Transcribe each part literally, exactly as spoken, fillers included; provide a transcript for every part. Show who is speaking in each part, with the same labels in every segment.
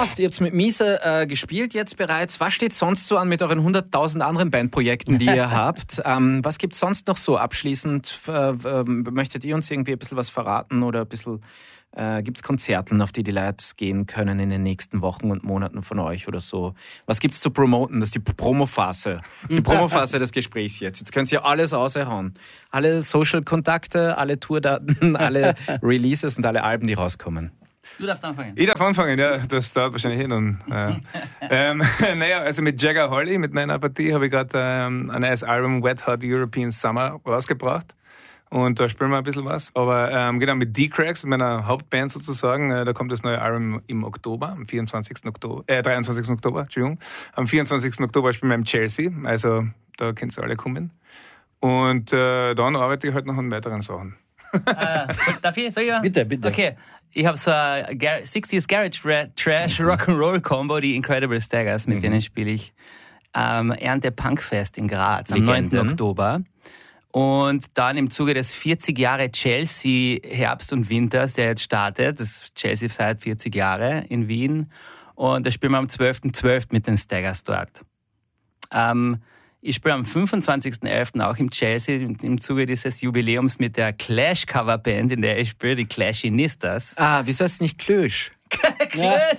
Speaker 1: passt. Ihr habt mit Miese äh, gespielt jetzt bereits. Was steht sonst so an mit euren hunderttausend anderen Bandprojekten, die ihr habt? Ähm, was gibt es sonst noch so abschließend? Äh, äh, möchtet ihr uns irgendwie ein bisschen was verraten oder ein bisschen... Äh, gibt es Konzerten, auf die die Leute gehen können in den nächsten Wochen und Monaten von euch oder so? Was gibt es zu promoten? Das ist die Promophase. Die Promophase des Gesprächs jetzt. Jetzt könnt ihr alles raushauen. Alle Social-Kontakte, alle Tourdaten, alle Releases und alle Alben, die rauskommen.
Speaker 2: Du darfst anfangen.
Speaker 3: Ich darf anfangen, ja, das dauert wahrscheinlich hin. Und, äh, ähm, naja, also mit Jagger Holly, mit meiner Partie, habe ich gerade ähm, ein neues Album Wet Hot European Summer rausgebracht. Und da spielen wir ein bisschen was. Aber ähm, genau, mit D-Cracks, mit meiner Hauptband sozusagen, äh, da kommt das neue Album im Oktober, am vierundzwanzigsten Oktober, äh, dreiundzwanzigsten Oktober, Entschuldigung. Am vierundzwanzigsten Oktober spielen wir im Chelsea, also da könnt ihr alle kommen. Und äh, dann arbeite ich halt noch an weiteren Sachen.
Speaker 2: äh, darf ich? Soll ich?
Speaker 4: Bitte, bitte.
Speaker 2: Okay. Ich habe so eine Gar- sixties Garage Ra- Trash Rock'n'Roll Combo, die Incredible Staggers, mit mhm. denen spiele ich ähm, Ernte Punkfest in Graz am
Speaker 1: Legenden.
Speaker 2: neunten Oktober. Und dann im Zuge des vierzig Jahre Chelsea Herbst und Winters, der jetzt startet, das Chelsea feiert vierzig Jahre in Wien. Und da spielen wir am zwölften zwölften mit den Staggers dort. Ähm, ich spiele am fünfundzwanzigsten elften auch im Chelsea im Zuge dieses Jubiläums mit der Clash-Coverband, in der ich spiele, die Clashinistas.
Speaker 1: Ah, wieso ist es nicht Klösch?
Speaker 2: Clash!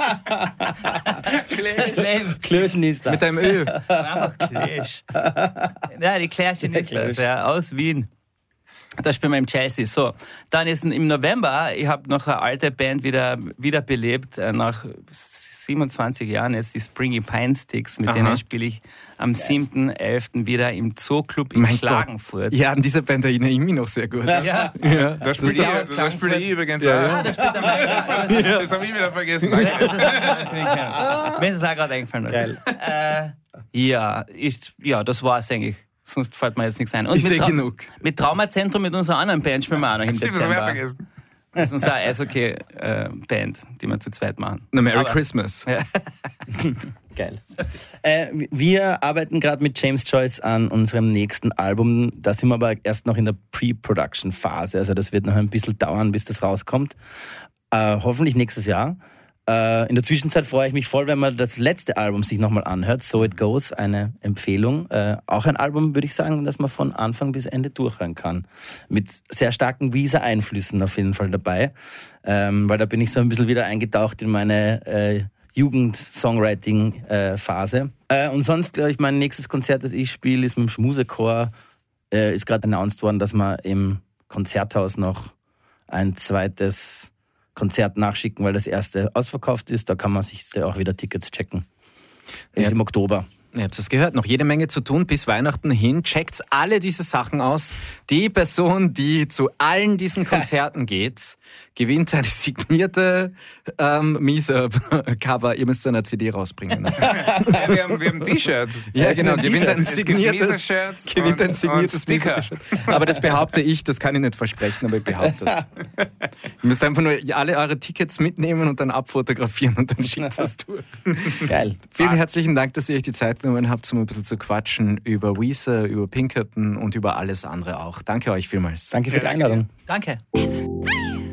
Speaker 4: Klöschnister.
Speaker 1: Mit einem Ö.
Speaker 2: Einfach Clash. Ja, die Clashinistas, ja, aus Wien. Da spielen wir im Chelsea. So, dann ist im November, ich habe noch eine alte Band wieder wiederbelebt, nach siebenundzwanzig Jahren jetzt die Springy Pine Sticks, mit Aha. denen spiele ich am siebten elften wieder im Zoo-Club in
Speaker 1: mein
Speaker 2: Klagenfurt.
Speaker 1: Gott. Ja, an diese Band erinnere ich mich noch sehr gut.
Speaker 2: Ja,
Speaker 1: ja.
Speaker 3: Da spiele ich, da spiel ich übrigens
Speaker 1: ja,
Speaker 3: auch.
Speaker 1: ja.
Speaker 2: das spielt
Speaker 3: Das habe ich wieder vergessen.
Speaker 2: Mir ist es auch gerade eingefallen.
Speaker 4: Geil.
Speaker 2: Äh, ja, ich, ja, das war es eigentlich. Sonst fällt mir jetzt nichts ein. Und
Speaker 1: ich
Speaker 2: mit
Speaker 1: sehe
Speaker 2: Tra-
Speaker 1: genug.
Speaker 2: Mit Traumazentrum, mit unserer anderen Band, spielen wir auch noch im
Speaker 3: Stimmt, das habe ich auch
Speaker 2: Dezember.
Speaker 3: vergessen.
Speaker 2: Das ist unsere Eishockey-Band, die wir zu zweit machen.
Speaker 1: Na, Merry
Speaker 2: Aber-
Speaker 1: Christmas.
Speaker 2: Ja.
Speaker 4: Geil. Äh, wir arbeiten gerade mit James Joyce an unserem nächsten Album. Da sind wir aber erst noch in der Pre-Production-Phase. Also das wird noch ein bisschen dauern, bis das rauskommt. Äh, hoffentlich nächstes Jahr. Äh, in der Zwischenzeit freue ich mich voll, wenn man das letzte Album sich nochmal anhört. So It Goes, eine Empfehlung. Äh, auch ein Album, würde ich sagen, das man von Anfang bis Ende durchhören kann. Mit sehr starken Weezer-Einflüssen auf jeden Fall dabei. Ähm, weil da bin ich so ein bisschen wieder eingetaucht in meine äh, Jugend-Songwriting-Phase. Äh, und sonst, glaube ich, mein nächstes Konzert, das ich spiele, ist mit dem Schmusechor. Äh, ist gerade announced worden, dass wir im Konzerthaus noch ein zweites Konzert nachschicken, weil das erste ausverkauft ist. Da kann man sich auch wieder Tickets checken. Ist
Speaker 1: Ja.
Speaker 4: im Oktober.
Speaker 1: Ihr habt es gehört, noch jede Menge zu tun bis Weihnachten hin. Checkt alle diese Sachen aus. Die Person, die zu allen diesen Konzerten geht, gewinnt eine signierte ähm, Miese-Cover. Ihr müsst eine C D rausbringen. Ne?
Speaker 3: wir, haben, wir haben T-Shirts.
Speaker 1: Ja, genau.
Speaker 3: T-Shirts.
Speaker 1: Gewinnt ein
Speaker 3: Es gibt
Speaker 1: signiertes,
Speaker 3: Miese-Shirts
Speaker 1: gewinnt ein
Speaker 3: und-
Speaker 1: signiertes
Speaker 3: und Sticker.
Speaker 1: Miese-T-Shirt. Aber das behaupte ich, das kann ich nicht versprechen, aber ich behaupte es. Ihr müsst einfach nur alle eure Tickets mitnehmen und dann abfotografieren und dann schickt es durch.
Speaker 4: Geil.
Speaker 1: Vielen herzlichen Dank, dass ihr euch die Zeit genommen habt, um ein bisschen zu quatschen über Weezer, über Pinkerton und über alles andere auch. Danke euch vielmals.
Speaker 4: Danke für die Einladung.
Speaker 2: Danke.